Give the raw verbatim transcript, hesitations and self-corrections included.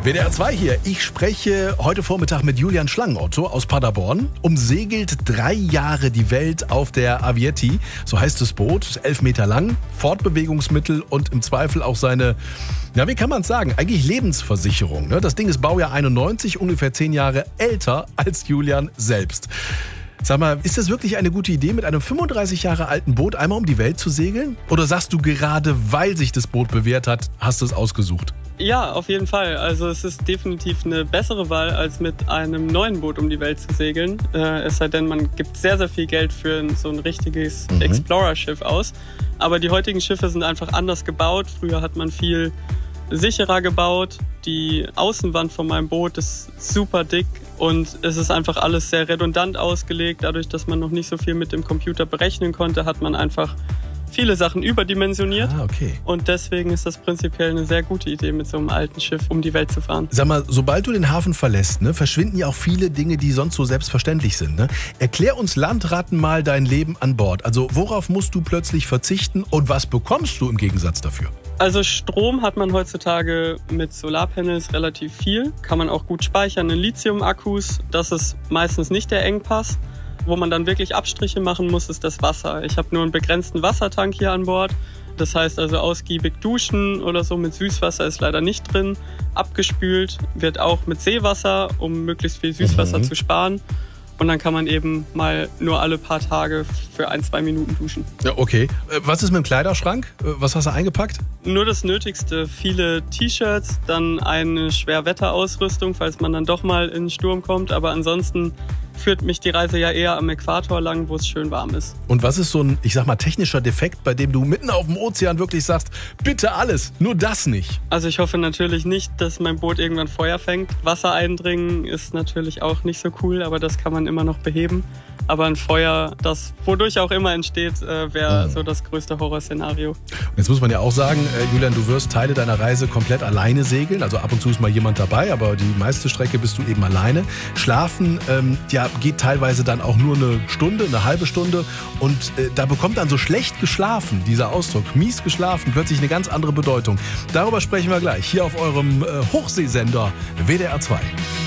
W D R zwei hier. Ich spreche heute Vormittag mit Julian Schlangenotto aus Paderborn. Umsegelt drei Jahre die Welt auf der Avietti. So heißt das Boot. Elf Meter lang, Fortbewegungsmittel und im Zweifel auch seine, ja, wie kann man es sagen, eigentlich Lebensversicherung. Ne? Das Ding ist Baujahr einundneunzig, ungefähr zehn Jahre älter als Julian selbst. Sag mal, ist das wirklich eine gute Idee, mit einem fünfunddreißig Jahre alten Boot einmal um die Welt zu segeln? Oder sagst du, gerade weil sich das Boot bewährt hat, hast du es ausgesucht? Ja, auf jeden Fall. Also es ist definitiv eine bessere Wahl, als mit einem neuen Boot um die Welt zu segeln. Äh, es sei denn, man gibt sehr, sehr viel Geld für so ein richtiges mhm. Explorer-Schiff aus. Aber die heutigen Schiffe sind einfach anders gebaut. Früher hat man viel sicherer gebaut. Die Außenwand von meinem Boot ist super dick und es ist einfach alles sehr redundant ausgelegt. Dadurch, dass man noch nicht so viel mit dem Computer berechnen konnte, hat man einfach viele Sachen überdimensioniert. Ah, okay. Und deswegen ist das prinzipiell eine sehr gute Idee, mit so einem alten Schiff um die Welt zu fahren. Sag mal, sobald du den Hafen verlässt, ne, verschwinden ja auch viele Dinge, die sonst so selbstverständlich sind. Ne? Erklär uns Landratten mal dein Leben an Bord. Also worauf musst du plötzlich verzichten und was bekommst du im Gegensatz dafür? Also Strom hat man heutzutage mit Solarpanels relativ viel. Kann man auch gut speichern in Lithium-Akkus. Das ist meistens nicht der Engpass. Wo man dann wirklich Abstriche machen muss, ist das Wasser. Ich habe nur einen begrenzten Wassertank hier an Bord. Das heißt also ausgiebig duschen oder so mit Süßwasser ist leider nicht drin. Abgespült wird auch mit Seewasser, um möglichst viel Süßwasser mhm. zu sparen. Und dann kann man eben mal nur alle paar Tage für ein, zwei Minuten duschen. Ja, okay. Was ist mit dem Kleiderschrank? Was hast du eingepackt? Nur das Nötigste. Viele T-Shirts, dann eine Schwerwetterausrüstung, falls man dann doch mal in den Sturm kommt. Aber ansonsten führt mich die Reise ja eher am Äquator lang, wo es schön warm ist. Und was ist so ein, ich sag mal, technischer Defekt, bei dem du mitten auf dem Ozean wirklich sagst, bitte alles, nur das nicht? Also ich hoffe natürlich nicht, dass mein Boot irgendwann Feuer fängt. Wasser eindringen ist natürlich auch nicht so cool, aber das kann man immer noch beheben. Aber ein Feuer, das wodurch auch immer entsteht, wäre mhm. so das größte Horrorszenario. Und jetzt muss man ja auch sagen, äh, Julian, du wirst Teile deiner Reise komplett alleine segeln. Also ab und zu ist mal jemand dabei, aber die meiste Strecke bist du eben alleine. Schlafen, ähm, ja, geht teilweise dann auch nur eine Stunde, eine halbe Stunde. Und äh, da bekommt dann so schlecht geschlafen, dieser Ausdruck, mies geschlafen, plötzlich eine ganz andere Bedeutung. Darüber sprechen wir gleich hier auf eurem äh, Hochseesender W D R zwei.